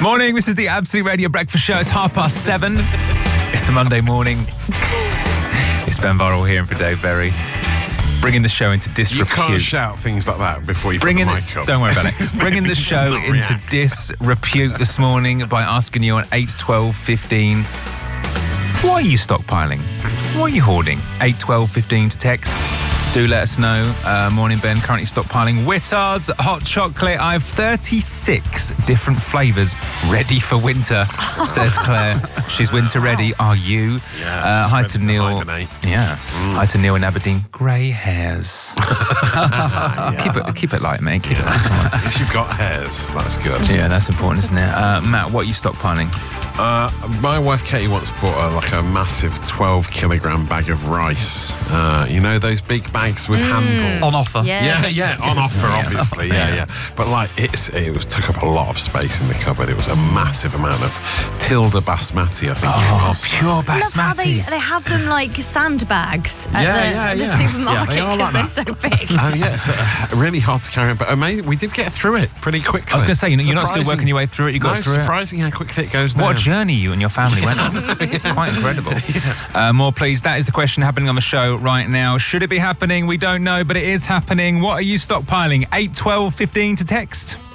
Morning, this is the Absolute Radio Breakfast Show. It's 7:30. It's a Monday morning. It's Ben Burrell here for Dave Berry. Bringing the show into disrepute. You can't shout things like that before you put the mic up. Don't worry about it. Bringing the show into disrepute this morning by asking you on 8, 12, 15. Why are you stockpiling? What are you hoarding? 8, 12, 15 to text. Do let us know. Morning, Ben. Currently stockpiling Whittards hot chocolate. I have 36 different flavours ready for winter, says Claire. She's winter ready. Are you? Yeah, hi to Neil. Yeah. Hi to Neil in Aberdeen. Grey hairs. Keep it light, mate. Keep it light. Come on. At least you've got hairs. That's good. Yeah, that's important, isn't it? Matt, what are you stockpiling? My wife Katie once bought a massive 12-kilogram bag of rice. You know those big bags with handles on offer. Yeah, on offer, obviously. Yeah. But it took up a lot of space in the cupboard. It was a massive amount of Tilda basmati, I think. Oh, pure basmati. They have them like sandbags at the supermarket they are like because they're so big. It's really hard to carry. But amazing, we did get through it pretty quickly. I was going to say, you're not still working your way through it. You got through it. Surprising how quickly it goes down. What a journey you and your family went on. Quite incredible. More, please. That is the question happening on the show right now. Should it be happening? We don't know, but it is happening. What are you stockpiling? 8, 12, 15 to text.